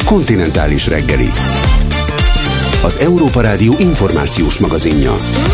Kontinentális reggeli. Az Európa Rádió információs magazinja.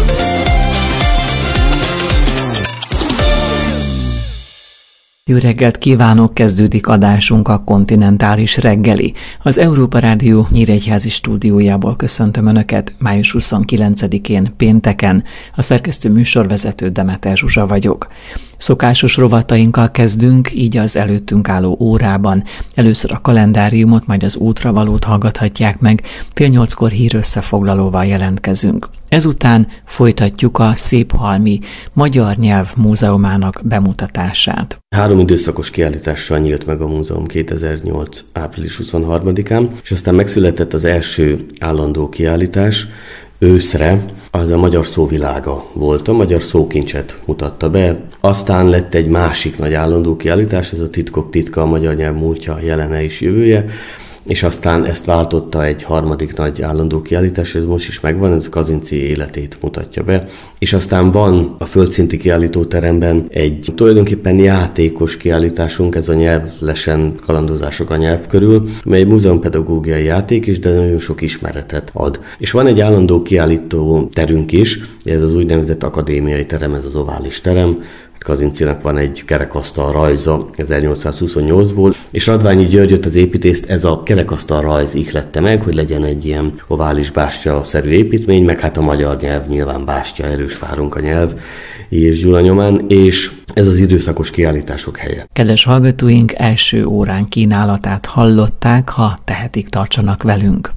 Jó reggelt kívánok, kezdődik adásunk, a Kontinentális reggeli. Az Európa Rádió nyíregyházi stúdiójából köszöntöm Önöket május 29-én pénteken. A szerkesztő műsorvezető Demeter Zsuzsa vagyok. Szokásos rovatainkkal kezdünk, így az előttünk álló órában. Először a kalendáriumot, majd az útravalót hallgathatják meg, 7:30 hír összefoglalóval jelentkezünk. Ezután folytatjuk a Széphalmi Magyar Nyelv Múzeumának bemutatását. 3 időszakos kiállítással nyílt meg a múzeum 2008. április 23-án, és aztán megszületett az első állandó kiállítás. Őszre az a magyar szóvilága volt, a magyar szókincset mutatta be. Aztán lett egy másik nagy állandó kiállítás, ez a Titkok titka, a magyar nyelv múltja, jelene és jövője, és aztán ezt váltotta egy harmadik nagy állandó kiállítás, ez most is megvan, ez Kazinczy életét mutatja be. És aztán van a földszinti kiállítóteremben egy tulajdonképpen játékos kiállításunk, ez a nyelvlesen kalandozások a nyelv körül, mely egy múzeumpedagógiai játék is, de nagyon sok ismeretet ad. És van egy állandó kiállító terünk is, ez az úgynevezett akadémiai terem, ez az ovális terem. Kazinczynak van egy kerekasztal rajza 1828-ból, és Radványi Györgyöt, az építészt ez a kerekasztal rajz ihlette meg, hogy legyen egy ilyen ovális bástya-szerű építmény, meg hát a magyar nyelv nyilván bástya, erős várunk a nyelv, és Gyula nyomán, és ez az időszakos kiállítások helye. Kedves hallgatóink, első órán kínálatát hallották, ha tehetik, tartsanak velünk.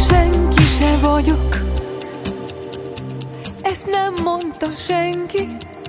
Ezt nem mondta senki,